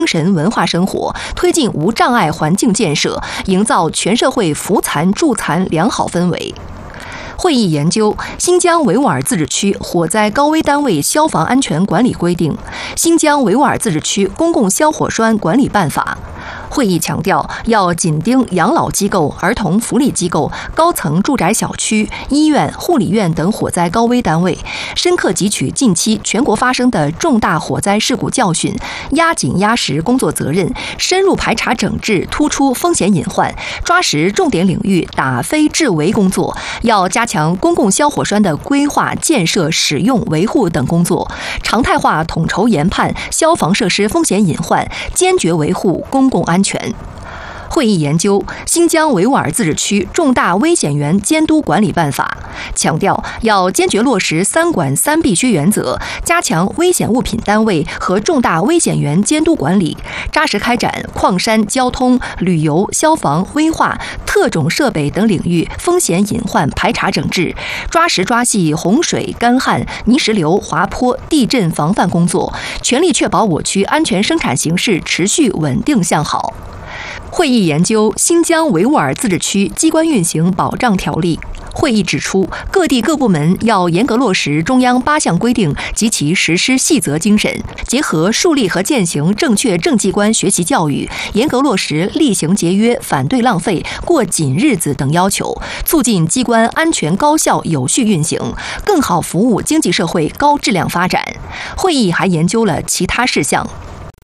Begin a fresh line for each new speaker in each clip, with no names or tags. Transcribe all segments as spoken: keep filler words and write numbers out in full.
精神文化生活，推进无障碍环境建设，营造全社会扶残助残良好氛围。会议研究新疆维吾尔自治区火灾高危单位消防安全管理规定、新疆维吾尔自治区公共消火栓管理办法。会议强调，要紧盯养老机构、儿童福利机构、高层住宅小区、医院、护理院等火灾高危单位，深刻汲取近期全国发生的重大火灾事故教训，压紧压实工作责任，深入排查整治突出风险隐患，抓实重点领域打非治为工作。要加强公共消火栓的规划、建设、使用、维护等工作，常态化统筹研判消防设施风险隐患，坚决维护公共安全。会议研究新疆维吾尔自治区重大危险源监督管理办法，强调要坚决落实三管三必须原则，加强危险物品单位和重大危险源监督管理，扎实开展矿山、交通、旅游、消防、危化、特种设备等领域风险隐患排查整治，抓实抓细洪水、干旱、泥石流、滑坡、地震防范工作，全力确保我区安全生产形势持续稳定向好。会议研究新疆维吾尔自治区机关运行保障条例。会议指出，各地各部门要严格落实中央八项规定及其实施细则精神，结合树立和践行正确政绩观学习教育，严格落实厉行节约、反对浪费、过紧日子等要求，促进机关安全高效有序运行，更好服务经济社会高质量发展。会议还研究了其他事项。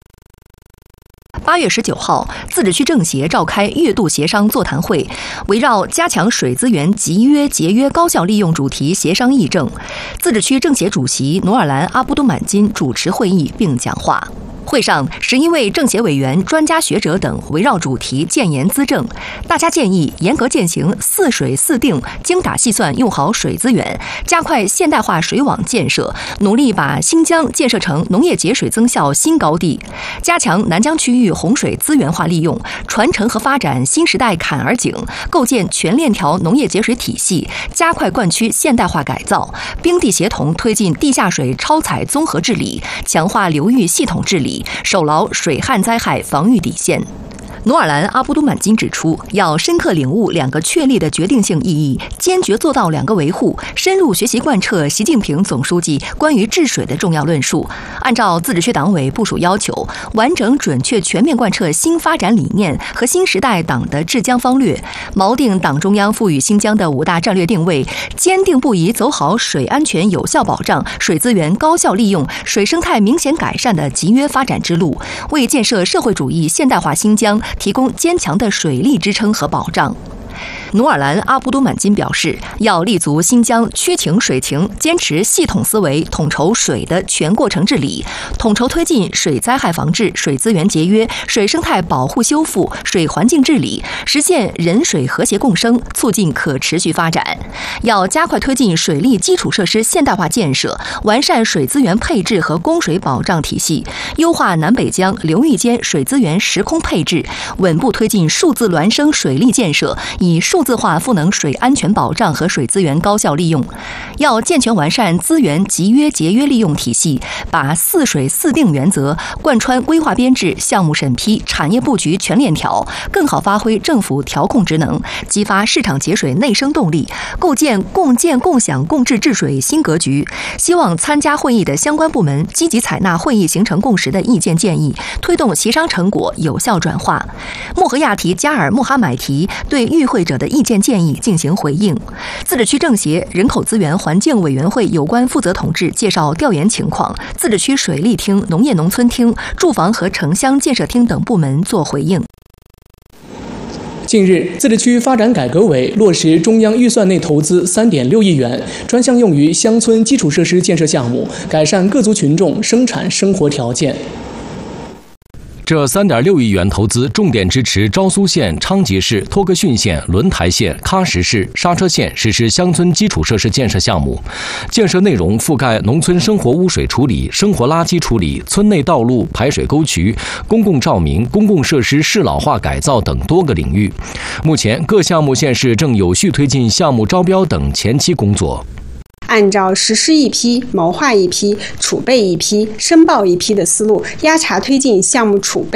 八月十九号，自治区政协召开月度协商座谈会，围绕加强水资源集约节约高效利用主题协商议政。自治区政协主席努尔兰·阿卜杜满金主持会议并讲话。会上，十一位政协委员、专家学者等围绕主题建言资政。大家建议严格践行四水四定，精打细算用好水资源，加快现代化水网建设，努力把新疆建设成农业节水增效新高地，加强南疆区域洪水资源化利用，传承和发展新时代坎儿井，构建全链条农业节水体系，加快灌区现代化改造，兵地协同推进地下水超采综合治理，强化流域系统治理，守牢水旱灾害防御底线。努尔兰·阿卜杜满金指出，要深刻领悟两个确立的决定性意义，坚决做到两个维护，深入学习贯彻习近平总书记关于治水的重要论述，按照自治区党委部署要求，完整准确全面贯彻新发展理念和新时代党的治疆方略，锚定党中央赋予新疆的五大战略定位，坚定不移走好水安全有效保障、水资源高效利用、水生态明显改善的集约发展之路，为建设社会主义现代化新疆提供坚强的水利支撑和保障。努尔兰·阿卜杜满金表示，要立足新疆区情水情，坚持系统思维，统筹水的全过程治理，统筹推进水灾害防治、水资源节约、水生态保护修复、水环境治理，实现人水和谐共生，促进可持续发展。要加快推进水利基础设施现代化建设，完善水资源配置和供水保障体系，优化南北疆流域间水资源时空配置，稳步推进数字孪生水利建设，以数字化赋能水安全保障和水资源高效利用。要健全完善资源集约节约利用体系，把四水四定原则贯穿规划编制、项目审批、产业布局全链条，更好发挥政府调控职能，激发市场节水内生动力，构建共建共享共治治水新格局。希望参加会议的相关部门积极采纳会议形成共识的意见建议，推动协商成果有效转化。莫和亚提加尔穆哈买提对与会者的意见建议进行回应。自治区政协人口资源环境委员会有关负责同志介绍调研情况，自治区水利厅、农业农村厅、住房和城乡建设厅等部门作回应。
近日，自治区发展改革委落实中央预算内投资三点六亿元，专项用于乡村基础设施建设项目，改善各族群众生产生活条件。
这三点六亿元投资重点支持昭苏县、昌吉市、托克逊县、轮台县、喀什市、刹车县实施乡村基础设施建设项目，建设内容覆盖农村生活污水处理、生活垃圾处理、村内道路、排水沟渠、公共照明、公共设施适老化改造等多个领域。目前，各项目县市正有序推进项目招标等前期工作。
按照实施一批、谋划一批、储备一批、申报一批的思路，压查推进项目储备